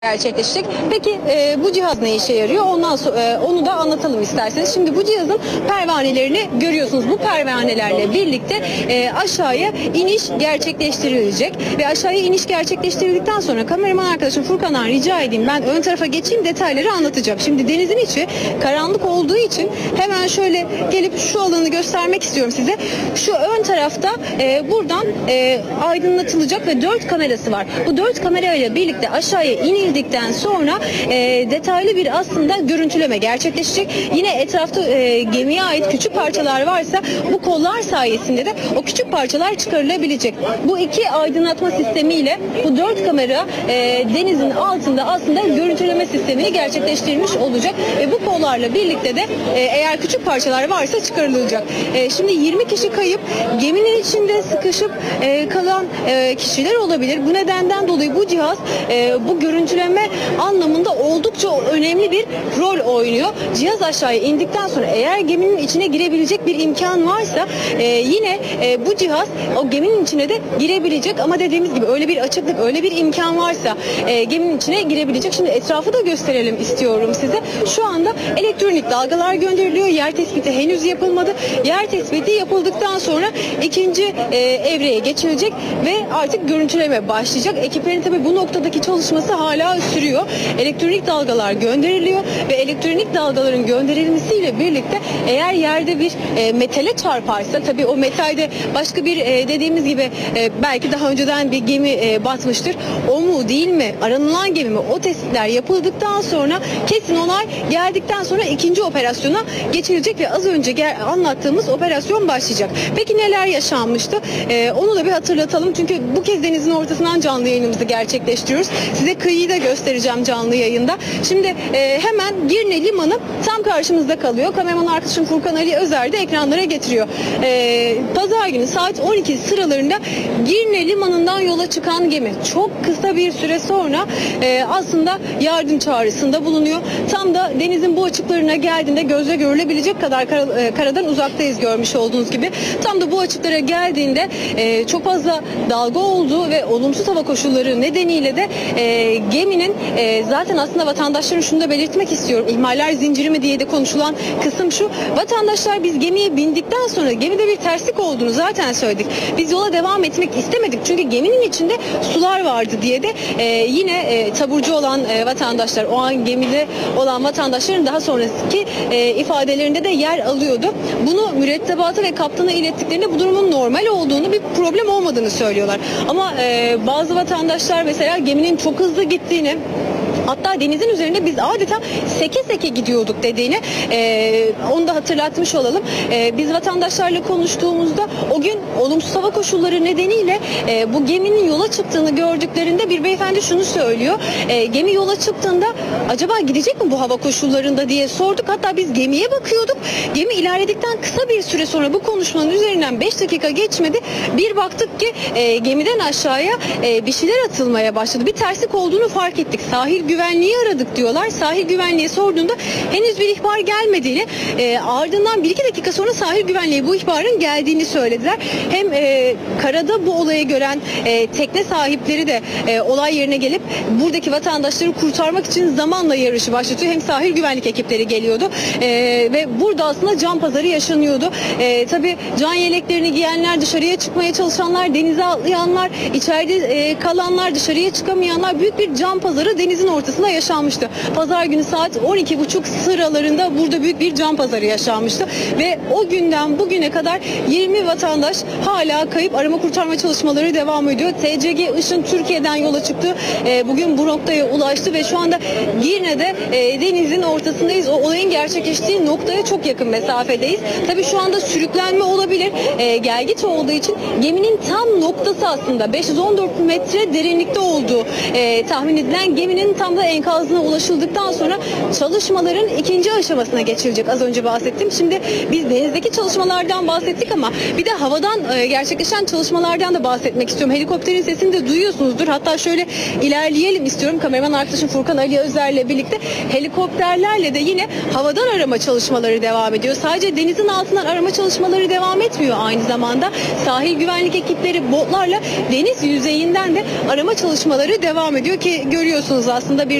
gerçekleşecek. Peki bu cihaz ne işe yarıyor? Ondan sonra onu da anlatalım isterseniz. Şimdi bu cihazın pervanelerini görüyorsunuz. Bu pervanelerle birlikte aşağıya iniş gerçekleştirilecek ve aşağıya iniş gerçekleştirildikten sonra kameraman arkadaşım Furkan'dan rica edeyim, ben ön tarafa geçeyim, detayları anlatacağım. Şimdi denizin içi karanlık olduğu için hemen şöyle gelip şu alanı göstermek istiyorum size. Şu ön tarafta buradan aydınlatılacak ve 4 kamerası var. Bu 4 kamerayla birlikte aşağıya inildikten sonra detaylı bir aslında görüntüleme gerçekleşecek. Yine etrafta gemiye ait küçük parçalar varsa bu kollar sayesinde de o küçük parçalar çıkarılabilecek. Bu iki aydınlatma sistemiyle bu 4 kamera denizin altında aslında görüntüleme sistemini gerçekleştirmiş olacak ve bu kollarla birlikte de eğer küçük parçalar varsa çıkarılacak. Şimdi 20 kişi kayıp geminin içinde sıkışıp kalan kişiler olabilir. Bu nedenden dolayı bu cihaz bu görüntüleme anlamında oldukça önemli bir rol oynuyor. Cihaz aşağıya indikten sonra eğer geminin içine girebilecek bir imkan varsa yine bu cihaz o geminin içine de girebilecek, ama dediğimiz gibi öyle bir açıklık, öyle bir imkan varsa geminin içine girebilecek. Şimdi etrafı da gösterelim istiyorum size. Şu anda elektronik dalgalar gönderiliyor. Yer tespiti henüz yapılmadı. Yer tespiti yapıldıktan sonra ikinci evreye geçilecek ve artık görüntüleme başlayacak. Ekiplerin tabii bu noktadaki çalışması hala sürüyor. Elektronik dalgalar gönderiliyor ve elektronik dalgaların gönderilmesiyle birlikte eğer yerde bir metale çarparsa, tabii o metalde başka bir dediğimiz gibi belki daha önceden bir gemi batmıştır. O mu değil mi? Aranılan gemi mi? O testler yapıldıktan sonra kesin onay geldikten sonra ikinci operasyona geçilecek ve az önce anlattığımız operasyon başlayacak. Peki neler yaşanmıştı? Onu da bir hatırlatalım. Çünkü bu kez denizin ortasından canlı yayınımızı gerçekleştiriyoruz. Size kıyıyı da göstereceğim canlı yayında. Şimdi hemen Girne Limanı tam karşımızda kalıyor. Kameraman arkadaşım Furkan Ali Özer de ekranlara getiriyor. Pazar günü saat 12 sıralarında Girne Limanı'ndan yola çıkan gemi çok kısa bir süre sonra aslında yardım çağrısında bulunuyor. Tam da denizin bu açıklarına geldiğinde gözle görülebilecek kadar karadan uzaktayız, görmüş olduğunuz gibi. Tam da bu açıklara geldiğinde çok fazla dalga olduğu ve olumsuz hava koşulları nedeniyle de geminin zaten aslında vatandaşların şunu da belirtmek istiyorum. İhmaller zinciri mi diye de konuşulan kısım şu. Vatandaşlar biz gemiye bindikten sonra gemide bir terslik olduğunu zaten söyledik. Biz yola devam etmek istemedik. Çünkü geminin içinde sular vardı diye de yine taburcu olan vatandaşlar, o an gemide olan vatandaşların daha sonraki ifadelerinde de yer alıyordu. Bunu mürettebatı ve kaptana ilettiklerinde bu durumun normal olduğunu, bir problem olmadığını söylüyorlar. Ama bazı vatandaşlar mesela geminin çok hızlı gittiğini, hatta denizin üzerinde biz adeta seke seke gidiyorduk dediğini onu da hatırlatmış olalım. Biz vatandaşlarla konuştuğumuzda o gün olumsuz hava koşulları nedeniyle bu geminin yola çıktığını gördüklerinde bir beyefendi şunu söylüyor. Gemi yola çıktığında acaba gidecek mi bu hava koşullarında diye sorduk. Hatta biz gemiye bakıyorduk. Gemi ilerledikten kısa bir süre sonra, bu konuşmanın üzerinden 5 dakika geçmedi, bir baktık ki gemiden aşağıya bir şeyler atılmaya başladı. Bir terslik olduğunu fark ettik. Sahil güvenliği aradık diyorlar. Sahil güvenliğe sorduğunda henüz bir ihbar gelmediğini, ardından 1-2 dakika sonra sahil güvenliği bu ihbarın geldiğini söylediler. Hem karada bu olayı gören tekne sahipleri de olay yerine gelip buradaki vatandaşları kurtarmak için zamanla yarışı başlatıyor. Hem sahil güvenlik ekipleri geliyordu ve burada aslında can pazarı yaşanıyordu. Tabii can yeleklerini giyenler, dışarıya çıkmaya çalışanlar, denize atlayanlar, içeride kalanlar, dışarıya çıkamayanlar, büyük bir can pazarı denizin ortasında yaşanmıştı. Pazar günü saat 12.30 sıralarında burada büyük bir can pazarı yaşanmıştı ve o günden bugüne kadar 20 vatandaş hala kayıp, arama kurtarma çalışmaları devam ediyor. TCG Işın Türkiye'den yola çıktı. Bugün bu noktaya ulaştı ve şu anda Girne'de denizin ortasındayız. O olayın gerçekleştiği noktaya çok yakın mesafedeyiz. Tabii şu anda sürüklenme olabilir. Gelgit olduğu için geminin tam noktası aslında 514 metre derinlikte olduğu tahmin edilen geminin tam da enkazına ulaşıldıktan sonra çalışmaların ikinci aşamasına geçilecek. Az önce bahsettim. Şimdi biz denizdeki çalışmalardan bahsettik ama bir de havadan gerçekleşen çalışmalardan da bahsetmek istiyorum. Helikopterin sesini de duyuyorsunuzdur. Hatta şöyle ilerleyelim istiyorum. Kameraman arkadaşım Furkan Ali Özer'le birlikte helikopterlerle de yine havadan arama çalışmaları devam ediyor. Sadece denizin altından arama çalışmaları devam etmiyor aynı zamanda. Sahil güvenlik ekipleri botlarla deniz yüzeyinden de arama çalışmaları devam ediyor ki görüyorsunuz aslında bir